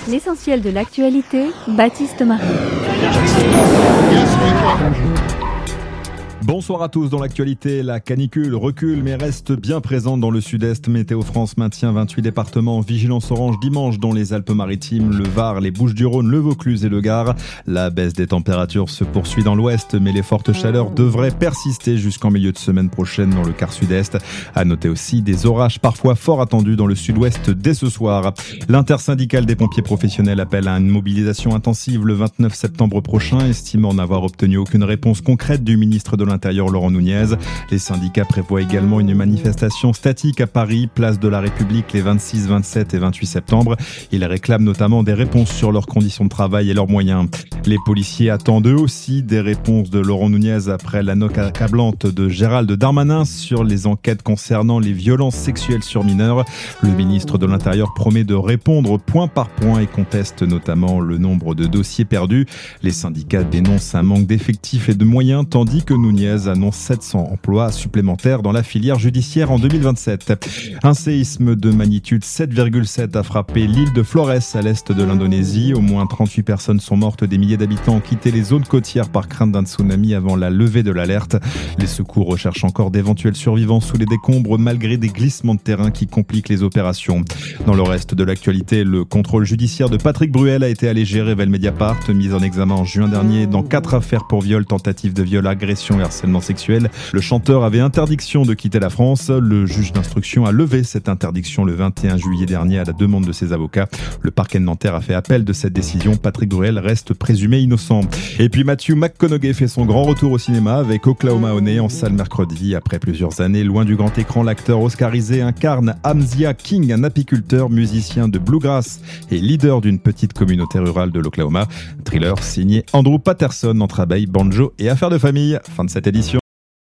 L'essentiel de l'actualité, Baptiste Marie. Bonsoir à tous. Dans l'actualité, la canicule recule mais reste bien présente dans le sud-est. Météo France maintient 28 départements en vigilance orange dimanche, dont les Alpes-Maritimes, le Var, les Bouches-du-Rhône, le Vaucluse et le Gard. La baisse des températures se poursuit dans l'ouest, mais les fortes chaleurs devraient persister jusqu'en milieu de semaine prochaine dans le quart sud-est. À noter aussi des orages parfois fort attendus dans le sud-ouest dès ce soir. L'intersyndicale des pompiers professionnels appelle à une mobilisation intensive le 29 septembre prochain, estimant n'avoir obtenu aucune réponse concrète du ministre de l'Intérieur Laurent Nunez. Les syndicats prévoient également une manifestation statique à Paris, place de la République les 26, 27 et 28 septembre. Ils réclament notamment des réponses sur leurs conditions de travail et leurs moyens. Les policiers attendent eux aussi des réponses de Laurent Nunez après la note accablante de Gérald Darmanin sur les enquêtes concernant les violences sexuelles sur mineurs. Le ministre de l'Intérieur promet de répondre point par point et conteste notamment le nombre de dossiers perdus. Les syndicats dénoncent un manque d'effectifs et de moyens, tandis que Nunez annonce 700 emplois supplémentaires dans la filière judiciaire en 2027. Un séisme de magnitude 7,7 a frappé l'île de Flores à l'est de l'Indonésie. Au moins 38 personnes sont mortes, des milliers d'habitants ont quitté les zones côtières par crainte d'un tsunami avant la levée de l'alerte. Les secours recherchent encore d'éventuels survivants sous les décombres malgré des glissements de terrain qui compliquent les opérations. Dans le reste de l'actualité, le contrôle judiciaire de Patrick Bruel a été allégé, révèle Mediapart. Mis en examen en juin dernier dans 4 affaires pour viol, tentative de viol, agression et harcèlement sexuel. Le chanteur avait interdiction de quitter la France. Le juge d'instruction a levé cette interdiction le 21 juillet dernier à la demande de ses avocats. Le parquet de Nanterre a fait appel de cette décision. Patrick Bruel reste présumé innocent. Et puis Matthew McConaughey fait son grand retour au cinéma avec Oklahoma au nez en salle mercredi. Après plusieurs années loin du grand écran, l'acteur oscarisé incarne Amzia King, un apiculteur, musicien de bluegrass et leader d'une petite communauté rurale de l'Oklahoma. Thriller signé Andrew Patterson entre abeilles, banjo et affaires de famille. Fin de cette édition.